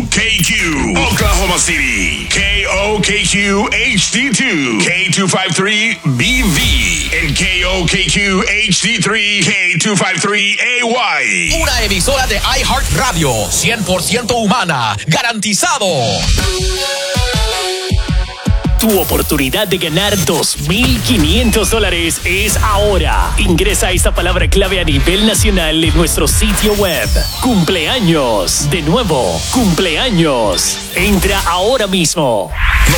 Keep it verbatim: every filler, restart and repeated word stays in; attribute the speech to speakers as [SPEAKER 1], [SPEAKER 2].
[SPEAKER 1] K Q, Oklahoma City. K O K Q H D two, K two fifty-three B V, and K O K Q H D three, K two fifty-three A Y.
[SPEAKER 2] Una emisora de iHeartRadio, cien por ciento humana, garantizado.
[SPEAKER 3] Tu oportunidad de ganar dos mil quinientos dólares es ahora. Ingresa esta palabra clave a nivel nacional en nuestro sitio web. Cumpleaños. De nuevo, cumpleaños. Entra ahora mismo